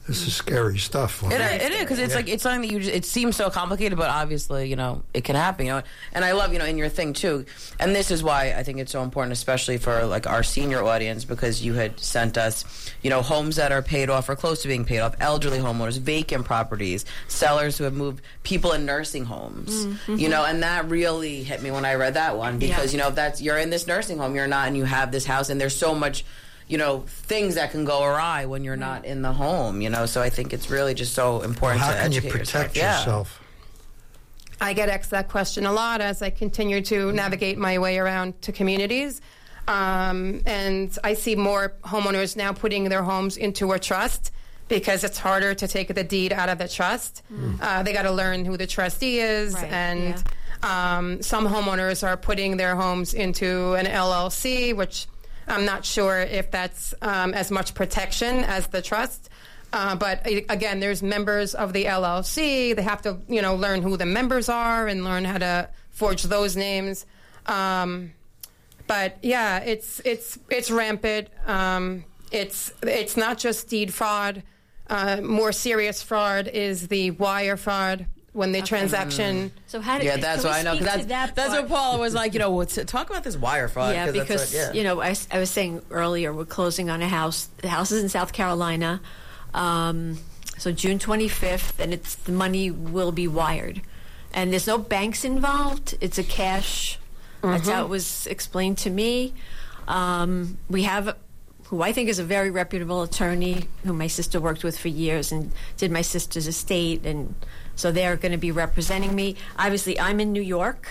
This is scary stuff. It is, because it's like, it's something that it seems so complicated, but obviously, it can happen, And I love, in your thing too, and this is why I think it's so important, especially for like our senior audience, because you had sent us, homes that are paid off or close to being paid off, elderly homeowners, vacant properties, sellers who have moved, people in nursing homes, and that really hit me when I read that one, because, that's, you're in this nursing home, you're not, and you have this house, and there's so much, things that can go awry when you're not in the home, so I think it's really just so important to educate yourself. How can you protect yourself? I get asked that question a lot as I continue to navigate my way around to communities. And I see more homeowners now putting their homes into a trust because it's harder to take the deed out of the trust. They got to learn who the trustee is. Right, and some homeowners are putting their homes into an LLC, which I'm not sure if that's as much protection as the trust. But again, there's members of the LLC. They have to, learn who the members are and learn how to forge those names. But yeah, it's rampant. It's not just deed fraud. More serious fraud is the wire fraud. When the transaction... So how do that's what I know. That's what Paula was like, talk about this wire fraud. Yeah, because, I was saying earlier, we're closing on a house. The house is in South Carolina. So June 25th, and the money will be wired. And there's no banks involved. It's a cash. That's how it was explained to me. We have... who I think is a very reputable attorney, who my sister worked with for years and did my sister's estate, and so they're going to be representing me. Obviously, I'm in New York,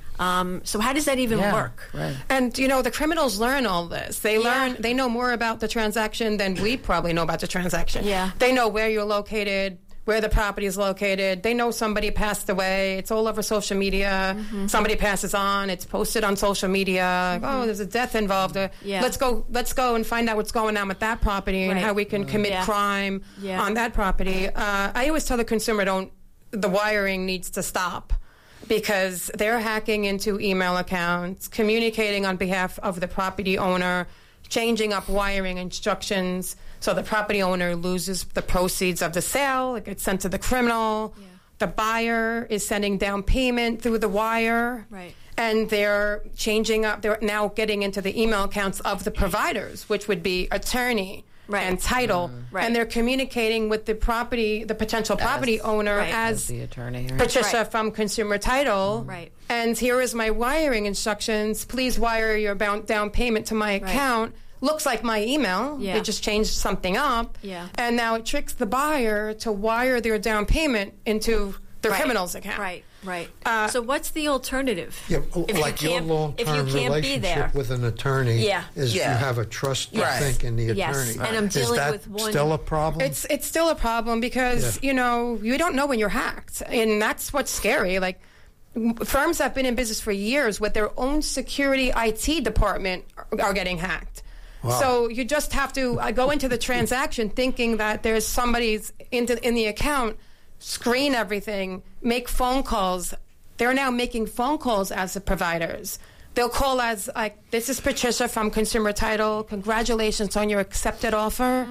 so how does that even work? Right. And, the criminals learn all this. They know more about the transaction than we probably know about the transaction. Yeah. They know where you're located, where the property is located. They know somebody passed away. It's all over social media. Somebody passes on. It's posted on social media. Oh, there's a death involved. Let's go and find out what's going on with that property and how we can commit crime on that property. I always tell the consumer, the wiring needs to stop, because they're hacking into email accounts, communicating on behalf of the property owner, changing up wiring instructions, so the property owner loses the proceeds of the sale. It gets sent to the criminal. Yeah. The buyer is sending down payment through the wire. Right. And they're changing up. They're now getting into the email accounts of the providers, which would be attorney and title. And they're communicating with the potential property owner as the attorney. Patricia from Consumer Title. And here is my wiring instructions. Please wire your down payment to my account. Looks like my email. They just changed something up. And now it tricks the buyer to wire their down payment into the criminal's account. So what's the alternative? Like your long-term relationship with an attorney is you have a trust, I think, in the attorney. And I'm dealing with one. Is that still a problem? It's still a problem because, you don't know when you're hacked. And that's what's scary. Like, firms that have been in business for years with their own security IT department are getting hacked. Wow. So you just have to go into the transaction thinking that there's somebody's in the account, screen everything, make phone calls. They're now making phone calls as the providers. They'll call as, like, this is Patricia from Consumer Title. Congratulations on your accepted offer.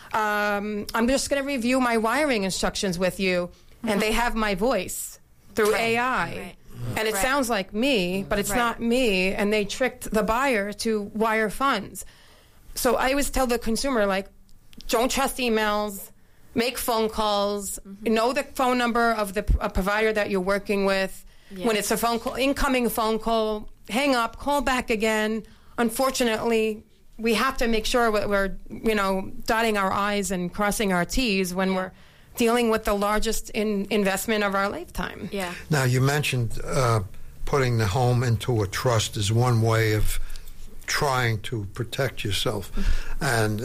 I'm just going to review my wiring instructions with you. And they have my voice through AI. And it sounds like me, but it's not me. And they tricked the buyer to wire funds. So I always tell the consumer, don't trust emails, make phone calls, know the phone number of the provider that you're working with. When it's a phone call, incoming phone call, hang up, call back again. Unfortunately, we have to make sure we're dotting our I's and crossing our T's when we're dealing with the largest investment of our lifetime. Now, you mentioned putting the home into a trust is one way of trying to protect yourself. And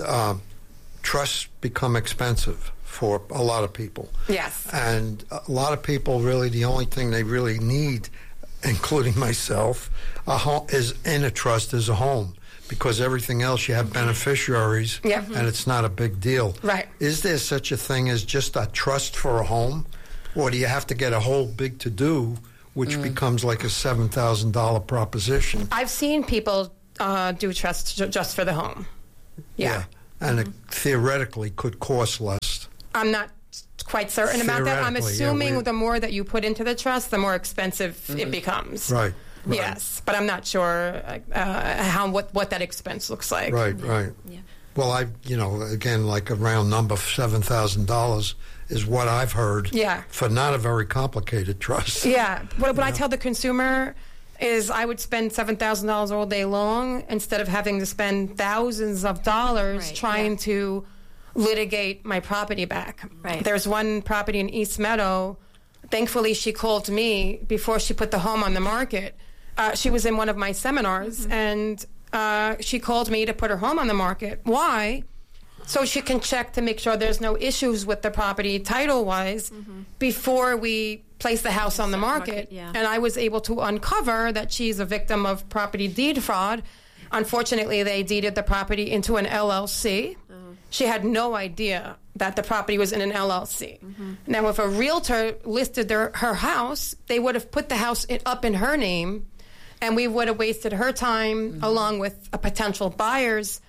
trusts become expensive for a lot of people. Yes. And a lot of people, really, the only thing they really need, including myself, is in a trust is a home. Because everything else, you have beneficiaries, and it's not a big deal. Is there such a thing as just a trust for a home? Or do you have to get a whole big to-do, which becomes like a $7,000 proposition? I've seen people do trust just for the home. And it theoretically could cost less. I'm not quite certain about that. I'm assuming the more that you put into the trust, the more expensive it becomes. Right. Yes, but I'm not sure what that expense looks like. Right. Yeah. Well, again, like a round number, $7,000 is what I've heard. Yeah. For not a very complicated trust. Yeah. What I tell the consumer is I would spend $7,000 all day long instead of having to spend thousands of dollars trying to litigate my property back. Right. There's one property in East Meadow. Thankfully, she called me before she put the home on the market. She was in one of my seminars, and she called me to put her home on the market. Why? So she can check to make sure there's no issues with the property title-wise before we place the house on the market. Yeah. And I was able to uncover that she's a victim of property deed fraud. Unfortunately, they deeded the property into an LLC. She had no idea that the property was in an LLC. Now, if a realtor listed her house, they would have put the house up in her name, and we would have wasted her time along with a potential buyer's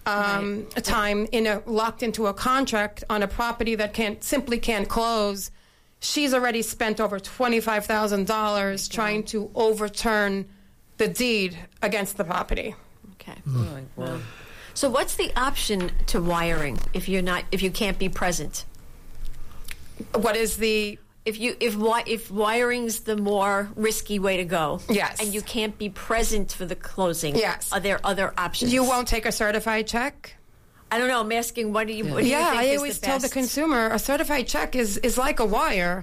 time locked into a contract on a property that simply can't close. She's already spent over $25,000 trying to overturn the deed against the property. Okay. Wow. So what's the option to wiring if you can't be present? What is the if wiring's the more risky way to go? Yes. And you can't be present for the closing. Yes. Are there other options? You won't take a certified check? I don't know. I'm asking what do you think I is always the tell best? the consumer a certified check is like a wire.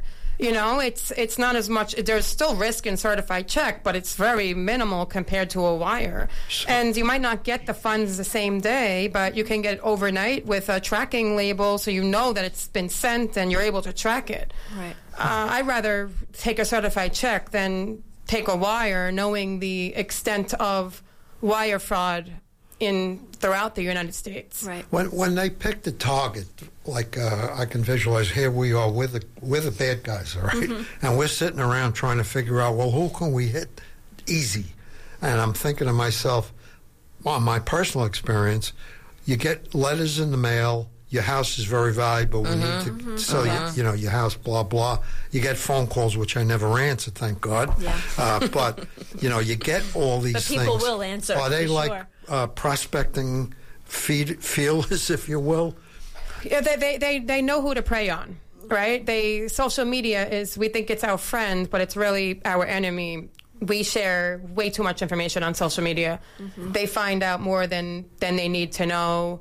It's not as much. There's still risk in certified check, but it's very minimal compared to a wire. And you might not get the funds the same day, but you can get it overnight with a tracking label, so you know that it's been sent and you're able to track it. Right. I'd rather take a certified check than take a wire, knowing the extent of wire fraud throughout the United States. Right. When they pick the target, like I can visualize, here we are, we're the bad guys, all right? And we're sitting around trying to figure out, well, who can we hit easy? And I'm thinking to myself, well, my personal experience, you get letters in the mail, your house is very valuable, we need to sell your house, blah, blah. You get phone calls, which I never answer, thank God. Yeah. But, you get all these things. But people will answer, Are they for like sure. Prospecting feelers, if you will? Yeah, they know who to prey on, right? Social media we think it's our friend, but it's really our enemy. We share way too much information on social media. They find out more than they need to know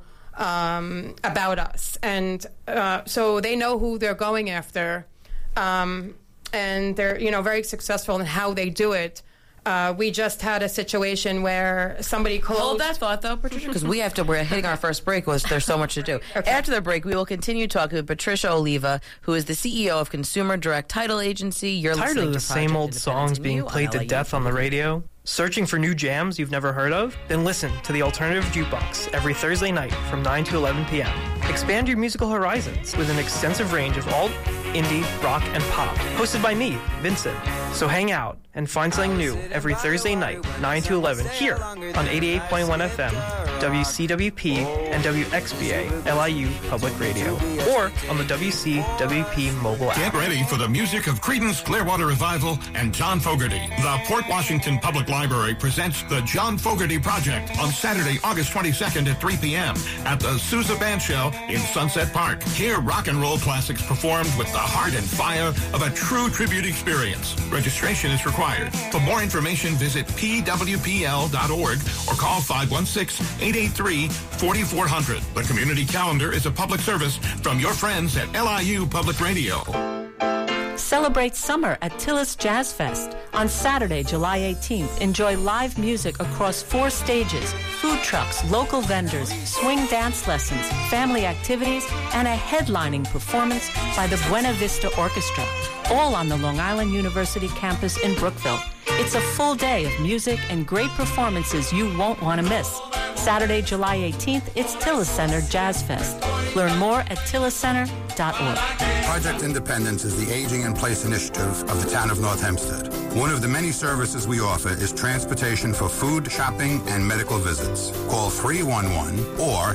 about us, and so they know who they're going after, and they're very successful in how they do it. We just had a situation where somebody called. Hold that thought, though, Patricia, because we're hitting our first break. There's so much to do. Okay. After the break, we will continue talking with Patricia Oliva, who is the CEO of Consumer Direct Title Agency. You're tired of the same old songs being played to death on the radio? Searching for new jams you've never heard of? Then listen to the Alternative Jukebox every Thursday night from 9 to 11 p.m. Expand your musical horizons with an extensive range of alt, indie, rock, and pop, hosted by me, Vincent. So hang out and find something new every Thursday night, 9 to 11, here on 88.1 FM, WCWP, and WXBA, LIU Public Radio, or on the WCWP mobile app. Get ready for the music of Creedence Clearwater Revival and John Fogerty. The Port Washington Public Library presents the John Fogerty Project on Saturday, August 22nd at 3 p.m. at the Sousa Band Shell in Sunset Park. Hear rock and roll classics performed with the heart and fire of a true tribute experience. Registration is required. For more information, visit pwpl.org or call 516-883-4400. The community calendar is a public service from your friends at LIU Public Radio. Celebrate summer at Tillis Jazz Fest. On Saturday, July 18th, enjoy live music across 4 stages, food trucks, local vendors, swing dance lessons, family activities, and a headlining performance by the Buena Vista Orchestra, all on the Long Island University campus in Brookville. It's a full day of music and great performances you won't want to miss. Saturday, July 18th, it's Tillis Center Jazz Fest. Learn more at tilliscenter.org. Project Independence is the Aging in Place initiative of the town of North Hempstead. One of the many services we offer is transportation for food, shopping, and medical visits. Call 311 or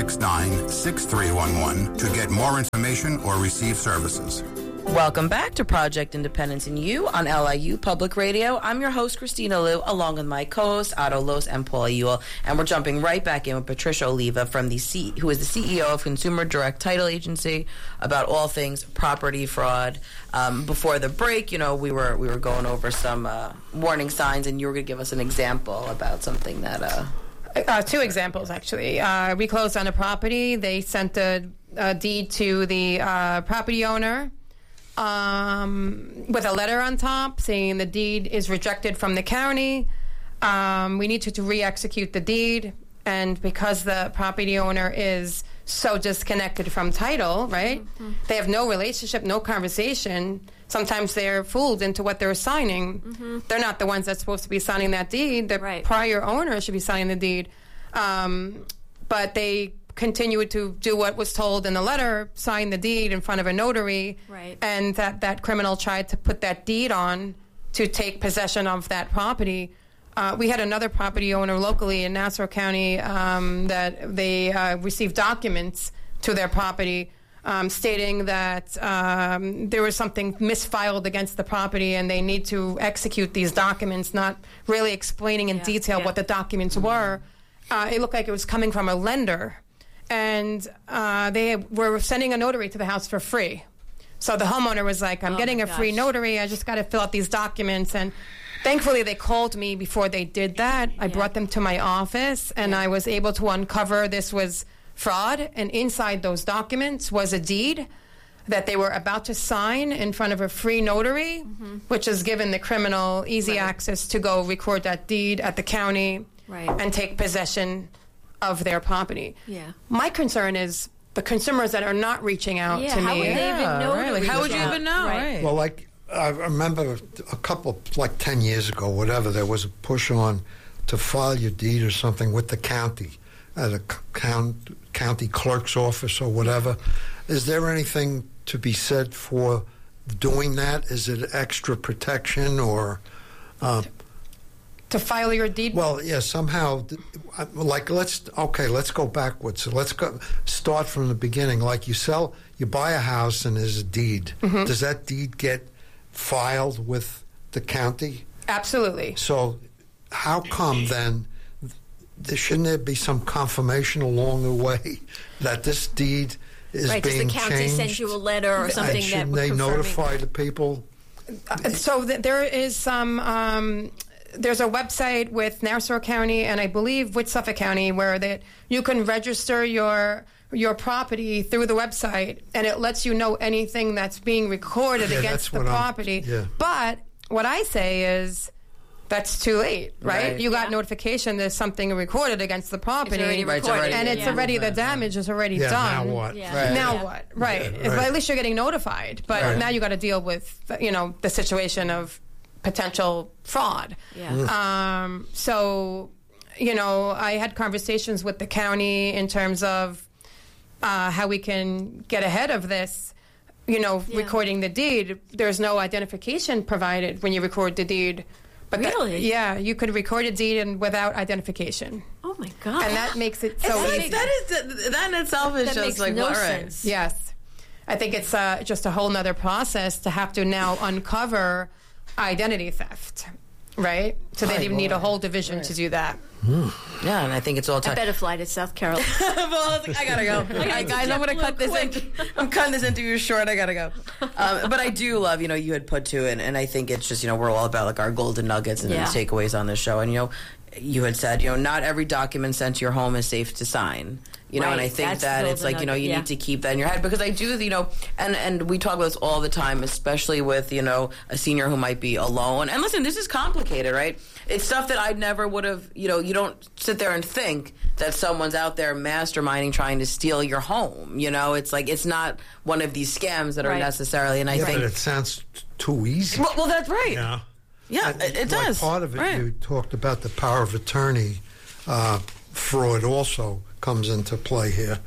869-6311 to get more information or receive services. Welcome back to Project Independence and You on LIU Public Radio. I'm your host, Christina Liu, along with my co-host, Otto Los and Paula Ewell. And we're jumping right back in with Patricia Oliva, who is the CEO of Consumer Direct Title Agency, about all things property fraud. Before the break, we were going over some warning signs, and you were going to give us an example about something that... Two examples, actually. We closed on a property. They sent a deed to the property owner with a letter on top saying the deed is rejected from the county. We need to re-execute the deed. And because the property owner is so disconnected from title, right? Mm-hmm. They have no relationship, no conversation. Sometimes they're fooled into what they're signing. Mm-hmm. They're not the ones that's supposed to be signing that deed. The prior owner should be signing the deed. But they continue to do what was told in the letter, sign the deed in front of a notary. Right. And that criminal tried to put that deed on to take possession of that property. We had another property owner locally in Nassau County that they received documents to their property stating that there was something misfiled against the property and they need to execute these documents, not really explaining in detail what the documents were. It looked like it was coming from a lender. And they were sending a notary to the house for free. So the homeowner was like, I'm getting a free notary. I just got to fill out these documents. And thankfully, they called me before they did that. I brought them to my office, and I was able to uncover this was fraud. And inside those documents was a deed that they were about to sign in front of a free notary, which has given the criminal easy access to go record that deed at the county and take possession of their property. Yeah. My concern is the consumers that are not reaching out to me. How would they even know? Right. How would you even know? Right. Well, I remember a couple, 10 years ago, whatever, there was a push on to file your deed or something with the county, at a county clerk's office or whatever. Is there anything to be said for doing that? Is it extra protection or... to file your deed? Well, yeah, somehow, let's go backwards. So let's start from the beginning. Like you buy a house and there's a deed. Mm-hmm. Does that deed get filed with the county? Absolutely. So how come then, shouldn't there be some confirmation along the way that this deed is being changed? Does the county send you a letter or something that would they notify the people? So there is some... there's a website with Nassau County and I believe with Suffolk County where you can register your property through the website and it lets you know anything that's being recorded against the property. But what I say is that's too late, right? You got notification there's something recorded against the property. It's already recorded. And it's already, the damage is already done. Now what? Now what? Right. Well, at least you're getting notified. But now you got to deal with, the situation of potential fraud. So, I had conversations with the county in terms of how we can get ahead of this, recording the deed. There's no identification provided when you record the deed. But really? You could record a deed without identification. Oh, my God. And that makes it so easy. That in itself is just makes no sense. Yes. I think it's just a whole nother process to have to now uncover identity theft, right? So they even need a whole division to do that. Yeah, and I think it's all time. I better fly to South Carolina. Well, I gotta go. Guys, I'm gonna cut this I'm cutting this interview short. I gotta go. But I do love, you had put to it, and I think it's just, we're all about our golden nuggets and takeaways on this show. And you had said, not every document sent to your home is safe to sign. And I think that it's like, you need to keep that in your head because I do, and we talk about this all the time, especially with, a senior who might be alone. And listen, this is complicated, right? It's stuff that I never would have, you don't sit there and think that someone's out there masterminding trying to steal your home. It's like, it's not one of these scams that are necessarily, and I think. But it sounds too easy. Well, that's right. Yeah, it does. Part of it, you talked about the power of attorney fraud also comes into play here.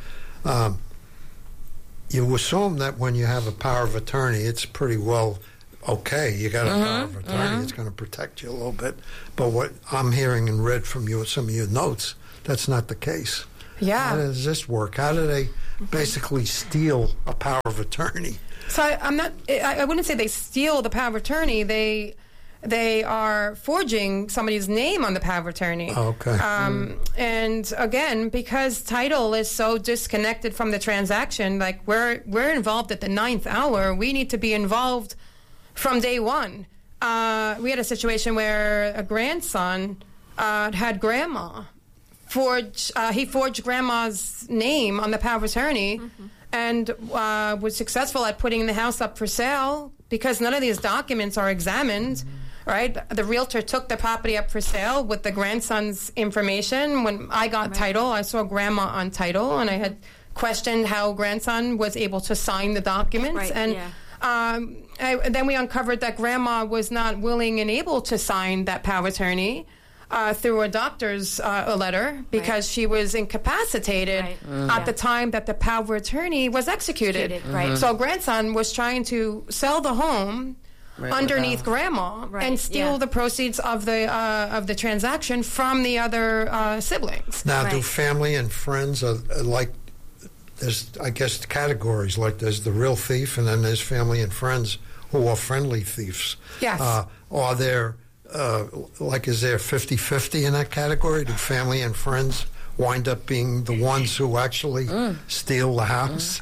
You assume that when you have a power of attorney, it's pretty well okay. You got a power of attorney; it's going to protect you a little bit. But what I'm hearing and read from you, some of your notes, that's not the case. Yeah. How does this work? How do they basically steal a power of attorney? So I wouldn't say they steal the power of attorney. They are forging somebody's name on the power of attorney. Okay. And again, because title is so disconnected from the transaction, like we're involved at the 9th hour, we need to be involved from day one. We had a situation where a grandson had grandma he forged grandma's name on the power of attorney, and was successful at putting the house up for sale because none of these documents are examined. Right, the realtor took the property up for sale with the grandson's information. When I got title, I saw grandma on title, and I had questioned how grandson was able to sign the documents. And then we uncovered that grandma was not willing and able to sign that power of attorney through a doctor's letter because she was incapacitated at the time that the power of attorney was executed. So grandson was trying to sell the home underneath grandma and steal the proceeds of the transaction from the other siblings. Now, do family and friends like? There's, I guess, categories. Like there's the real thief, and then there's family and friends who are friendly thieves. Yes. Are there is there 50-50 in that category? Do family and friends wind up being the ones who actually steal the house?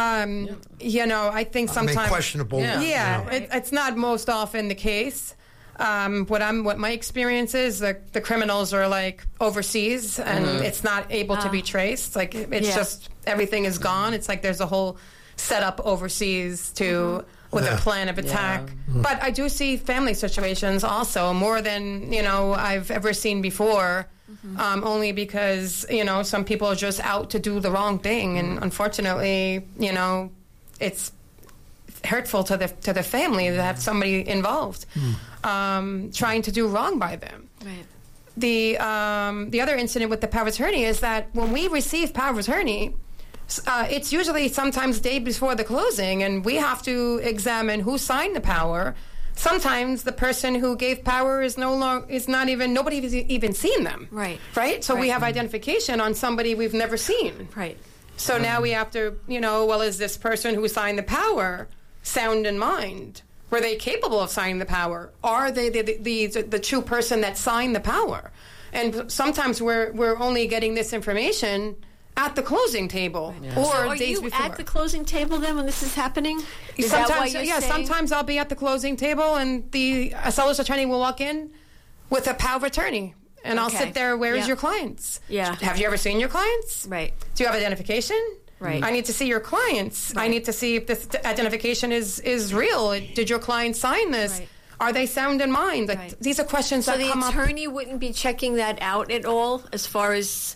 I think sometimes questionable. It's not most often the case. What my experience is, the criminals are like overseas, and it's not able to be traced. Like it's just everything is gone. It's like there's a whole setup overseas with a plan of attack. But I do see family situations also more than I've ever seen before. Only because some people are just out to do the wrong thing, and unfortunately, it's hurtful to the family to have somebody involved trying to do wrong by them. Right. The other incident with the power of attorney is that when we receive power of attorney, it's usually sometimes day before the closing, and we have to examine who signed the power. Sometimes the person who gave power nobody's even seen them. Right? So we have identification on somebody we've never seen. Right. So now we have to, is this person who signed the power sound in mind? Were they capable of signing the power? Are they the true person that signed the power? And sometimes we're only getting this information at the closing table or days before. Are you at the closing table then when this is happening? Is that why you're saying? Sometimes I'll be at the closing table and the seller's attorney will walk in with a power of attorney. And I'll sit there, where is your clients? Yeah. Have you ever seen your clients? Right. Do you have identification? Right. I need to see your clients. Right. I need to see if this identification is real. Did your client sign this? Right. Are they sound in mind? Like, these are questions that come up. So the attorney wouldn't be checking that out at all as far as...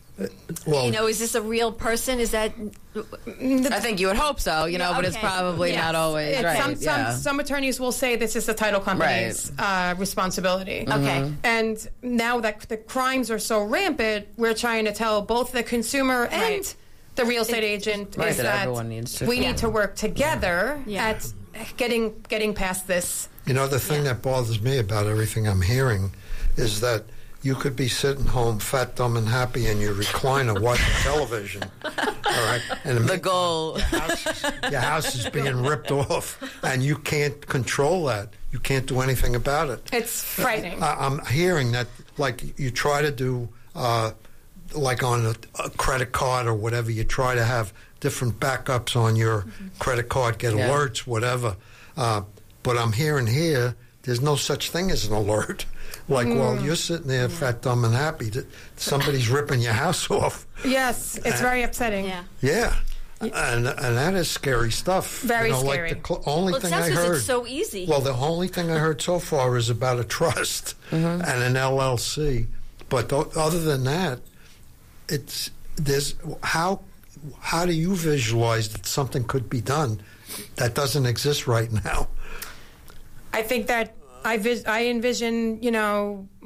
is this a real person? Is that... I think you would hope so, but it's probably not always right. Some attorneys will say this is the title company's responsibility. Okay. And now that the crimes are so rampant, we're trying to tell both the consumer and the real estate agent is that we need to work together at getting past this. The thing that bothers me about everything I'm hearing is that you could be sitting home, fat, dumb, and happy in your recliner watching television. All right, and the goal. Your house is being ripped off, and you can't control that. You can't do anything about it. It's frightening. I'm hearing that, like you try to do, like on a credit card or whatever. You try to have different backups on your credit card, get alerts, whatever. But I'm hearing here, there's no such thing as an alert. Like, well, you're sitting there fat, dumb, and happy. Somebody's ripping your house off. Yes, it's very upsetting. Yeah. And that is scary stuff. Very scary. Like the only thing I heard. It's so easy. Well, the only thing I heard so far is about a trust and an LLC. But other than that, how do you visualize that something could be done that doesn't exist right now? I think that I envision,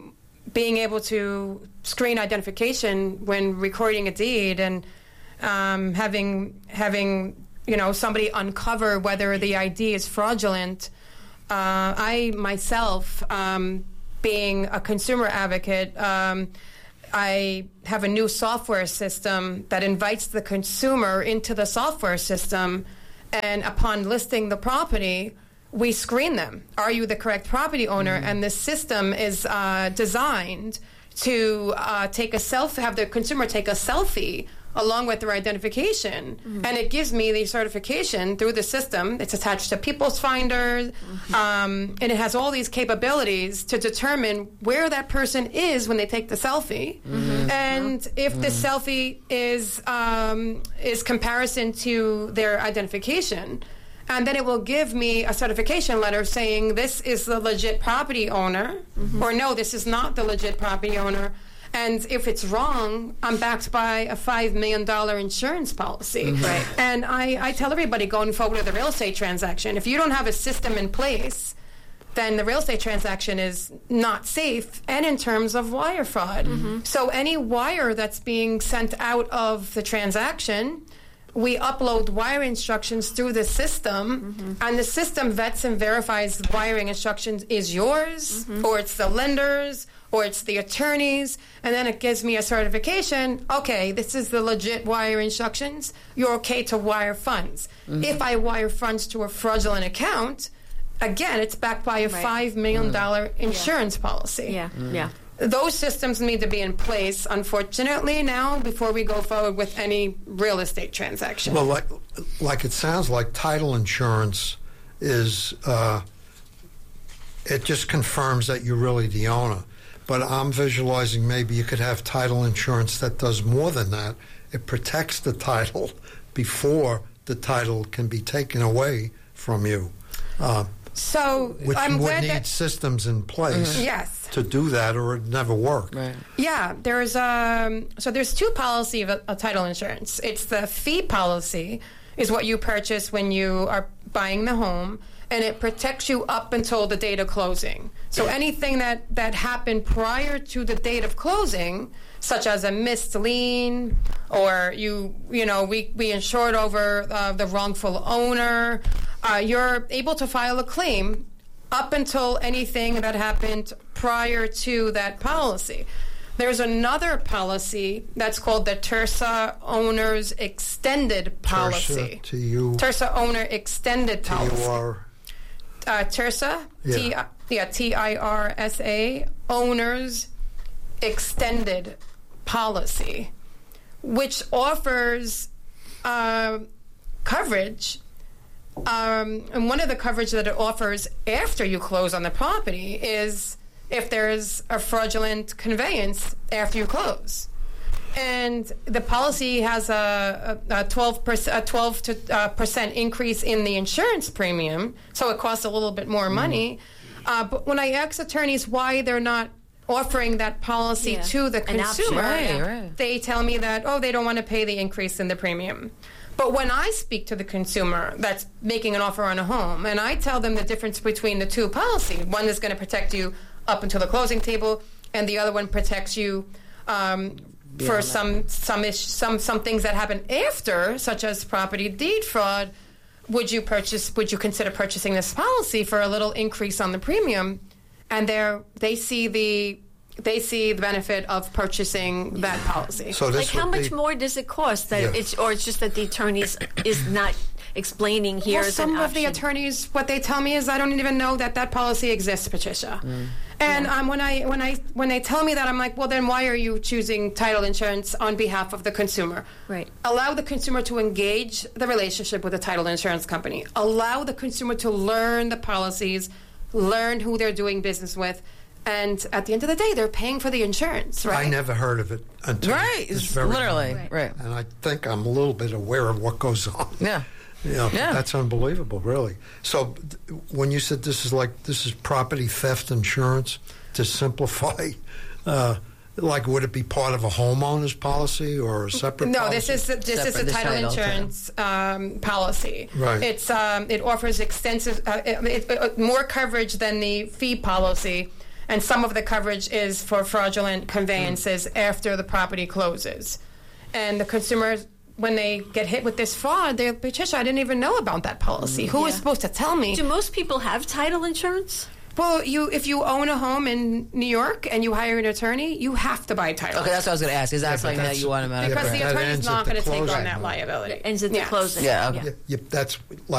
being able to screen identification when recording a deed, and having somebody uncover whether the ID is fraudulent. I myself, being a consumer advocate, I have a new software system that invites the consumer into the software system, and upon listing the property, we screen them. Are you the correct property owner? And the system is designed to have the consumer take a selfie along with their identification, and it gives me the certification through the system. It's attached to People's Finder, and it has all these capabilities to determine where that person is when they take the selfie, and if the selfie is comparison to their identification. And then it will give me a certification letter saying this is the legit property owner, or no, this is not the legit property owner. And if it's wrong, I'm backed by a $5 million insurance policy. Right. And I tell everybody going forward with a real estate transaction, if you don't have a system in place, then the real estate transaction is not safe, and in terms of wire fraud. So any wire that's being sent out of the transaction, we upload wire instructions through the system, and the system vets and verifies the wiring instructions is yours, or it's the lender's, or it's the attorney's, and then it gives me a certification. Okay, this is the legit wire instructions. You're okay to wire funds. If I wire funds to a fraudulent account, again, it's backed by a $5 million insurance policy. Those systems need to be in place, unfortunately, now, before we go forward with any real estate transaction. Well, like it sounds like title insurance is, it just confirms that you're really the owner. But I'm visualizing maybe you could have title insurance that does more than that. It protects the title before the title can be taken away from you. Which would need systems in place to do that, or it'd never work. Right. Yeah, there's two policies of title insurance. It's the fee policy, is what you purchase when you are buying the home, and it protects you up until the date of closing. So anything that happened prior to the date of closing, such as a missed lien, or we insured over the wrongful owner, you're able to file a claim up until anything that happened prior to that policy. There's another policy that's called the TIRSA Owner's Extended Policy. TIRSA Owner Extended Policy. TIRSA, TIRSA, Owner's Extended Policy, which offers coverage. And one of the coverage that it offers after you close on the property is if there's a fraudulent conveyance after you close. And the policy has a 12% increase in the insurance premium, so it costs a little bit more money. But when I ask attorneys why they're not offering that policy to the consumer, they tell me that, they don't want to pay the increase in the premium. But when I speak to the consumer that's making an offer on a home, and I tell them the difference between the two policies, one is going to protect you up until the closing table, and the other one protects you for some things that happen after, such as property deed fraud. Would you consider purchasing this policy for a little increase on the premium? And they see the benefit of purchasing that policy. So how much more does it cost? It's just that the attorneys is not explaining here. Well, some of the attorneys, what they tell me is, I don't even know that policy exists, Patricia. And when they tell me that, I'm like, well, then why are you choosing title insurance on behalf of the consumer? Right. Allow the consumer to engage the relationship with the title insurance company. Allow the consumer to learn the policies, learn who they're doing business with. And at the end of the day, they're paying for the insurance, right? I never heard of it until it's literally right. And I think I'm a little bit aware of what goes on. Yeah. That's unbelievable, really. So when you said this is property theft insurance, to simplify, would it be part of a homeowner's policy or a separate policy? This is a title insurance policy. Right. It offers extensive more coverage than the fee policy. And some of the coverage is for fraudulent conveyances after the property closes. And the consumers, when they get hit with this fraud, they're, Patricia, I didn't even know about that policy. Who was supposed to tell me? Do most people have title insurance? Well, if you own a home in New York and you hire an attorney, you have to buy title. Okay, that's what I was going to ask. Is that something that you automatically... Because the attorney's not going to take on that liability. It ends at the closing. Yeah, okay. That's